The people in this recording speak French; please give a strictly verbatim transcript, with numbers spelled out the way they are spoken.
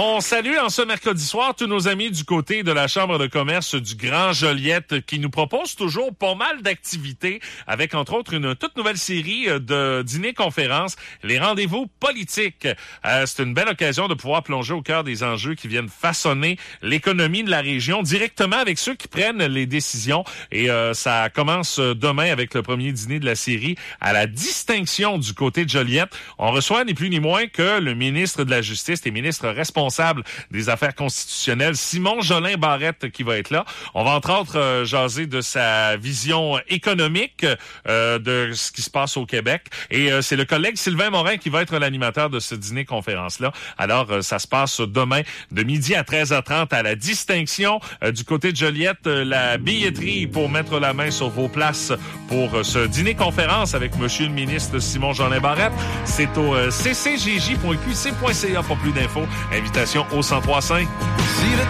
On salue en ce mercredi soir tous nos amis du côté de la Chambre de commerce du Grand Joliette qui nous propose toujours pas mal d'activités avec entre autres une toute nouvelle série de dîners-conférences, les rendez-vous politiques. Euh, c'est une belle occasion de pouvoir plonger au cœur des enjeux qui viennent façonner l'économie de la région directement avec ceux qui prennent les décisions. Et euh, ça commence demain avec le premier dîner de la série à la Distinction du côté de Joliette. On reçoit ni plus ni moins que le ministre de la Justice et ministre responsable des Affaires constitutionnelles, Simon Jolin Barrette, qui va être là. On va entre autres euh, jaser de sa vision économique euh, de ce qui se passe au Québec. Et euh, c'est le collègue Sylvain Morin qui va être l'animateur de ce dîner-conférence-là. Alors, euh, ça se passe demain de midi à treize heures trente à la Distinction. Euh, du côté de Joliette, euh, la billetterie pour mettre la main sur vos places pour euh, ce dîner-conférence avec monsieur le ministre Simon Jolin Barrette. C'est au euh, c c g j point q c point c a pour plus d'infos. Invitation au cent trois cinq.